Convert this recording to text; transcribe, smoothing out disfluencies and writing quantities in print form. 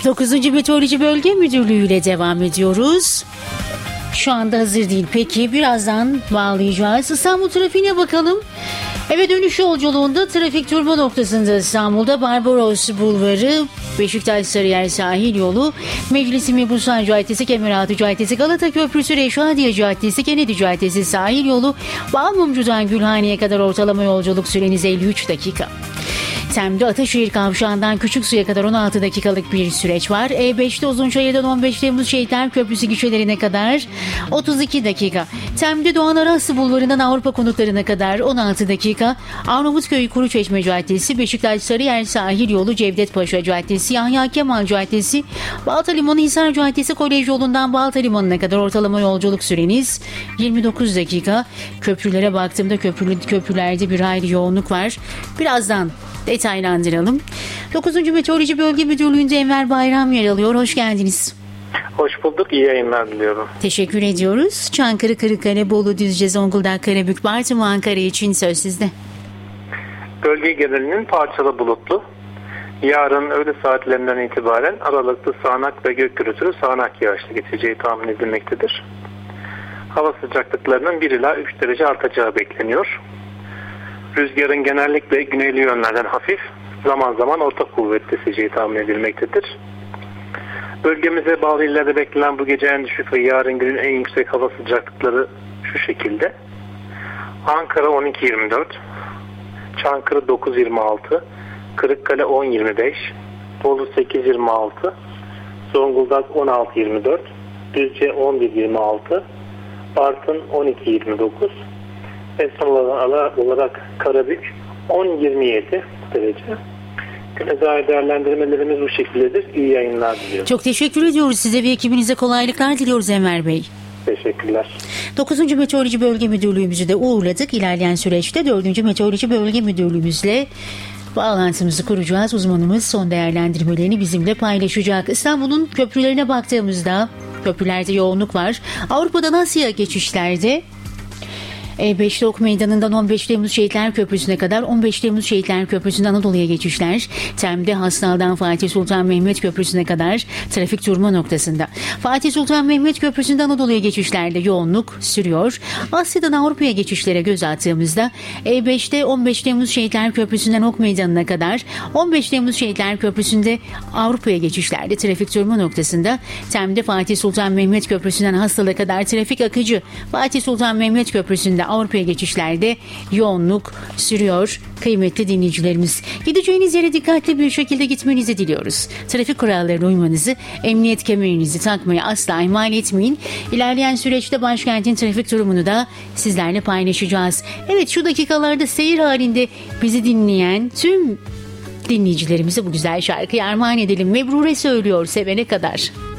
9. Meteoroloji Bölge Müdürlüğü ile devam ediyoruz. Şu anda hazır değil. Peki birazdan bağlayacağız. İstanbul trafiğine bakalım. Eve dönüş yolculuğunda trafik durma noktasında İstanbul'da Barbaros Bulvarı, Beşiktaş Sarıyer Sahil Yolu, Meclisi Mebusan Caddesi, Kemeraltı Caddesi, Galata Köprüsü, Reşadiye Caddesi, Kennedy Caddesi Sahil Yolu, Balmumcu'dan Gülhane'ye kadar ortalama yolculuk süreniz 53 dakika. Tem'de Ataşehir Kavşağı'ndan Küçüksu'ya kadar 16 dakikalık bir süreç var. E5'te Uzunçayır'dan 15 Temmuz Şehitler Köprüsü gişelerine kadar 32 dakika. Tem'de Doğan Araslı Bulvarı'ndan Avrupa Konutları'na kadar 16 dakika. Arnavutköy Kuruçeşme Caddesi, Beşiktaş Sarıyer Sahil Yolu, Cevdet Paşa Caddesi, Yahya Kemal Caddesi, Balta Limanı Hisar Caddesi, Kolej Yolu'ndan Balta Limanı'na kadar ortalama yolculuk süreniz 29 dakika. Köprülere baktığımda köprülerde bir hayli yoğunluk var. Birazdan detaylandıralım. 9. Meteoroloji Bölge Müdürlüğü'nde Enver Bayram yer alıyor. Hoş geldiniz. Hoş bulduk. İyi yayınlar diliyorum. Teşekkür ediyoruz. Çankırı, Kırıkkale, Bolu, Düzce, Zonguldak, Karabük, Bartın ve Ankara için söz sizde. Bölge genelinin parçalı bulutlu. Yarın öğle saatlerinden itibaren aralıklı sağanak ve gök gürültülü sağanak yağışlı geçeceği tahmin edilmektedir. Hava sıcaklıklarının 1 ila 3 derece artacağı bekleniyor. Rüzgarın genellikle güneyli yönlerden hafif, zaman zaman orta kuvvetli eseceği tahmin edilmektedir. Bölgemize bağlı illerde beklenen bu gece en düşük ve yarın günün en yüksek hava sıcaklıkları şu şekilde. Ankara 12-24, Çankırı 9-26, Kırıkkale 10-25, Bolu 8-26, Zonguldak 16-24, Düzce 11-26, Bartın 12-29, ve son olarak Karabük 10-27 derece. Güne dair değerlendirmelerimiz bu şekildedir. İyi yayınlar diliyorum. Çok teşekkür ediyoruz. Size ve ekibinize kolaylıklar diliyoruz Enver Bey. Teşekkürler. 9. Meteoroloji Bölge Müdürlüğümüzü de uğurladık. İlerleyen süreçte 4. Meteoroloji Bölge Müdürlüğümüzle bağlantımızı kuracağız. Uzmanımız son değerlendirmelerini bizimle paylaşacak. İstanbul'un köprülerine baktığımızda köprülerde yoğunluk var. Avrupa'dan Asya'ya geçişlerde E5'te Ok Meydanı'ndan 15 Temmuz Şehitler Köprüsü'ne kadar, 15 Temmuz Şehitler Köprüsü'nden Anadolu'ya geçişler, Tem'de Hastal'dan Fatih Sultan Mehmet Köprüsü'ne kadar trafik durma noktasında. Fatih Sultan Mehmet Köprüsü'nden Anadolu'ya geçişlerde yoğunluk sürüyor. Asya'dan Avrupa'ya geçişlere göz attığımızda E5'te 15 Temmuz Şehitler Köprüsü'nden Ok Meydanı'na kadar, 15 Temmuz Şehitler Köprüsü'nde Avrupa'ya geçişlerde trafik durma noktasında. Tem'de Fatih Sultan Mehmet Köprüsü'nden Hastal'a kadar trafik akıcı. Fatih Sultan Mehmet Köprüsü'nde Avrupa'ya geçişlerde yoğunluk sürüyor. Kıymetli dinleyicilerimiz, gideceğiniz yere dikkatli bir şekilde gitmenizi diliyoruz. Trafik kurallarına uymanızı, emniyet kemerinizi takmayı asla ihmal etmeyin. İlerleyen süreçte başkentin trafik durumunu da sizlerle paylaşacağız. Evet, şu dakikalarda seyir halinde bizi dinleyen tüm dinleyicilerimize bu güzel şarkıyı armağan edelim. Mebrure söylüyor sevene kadar.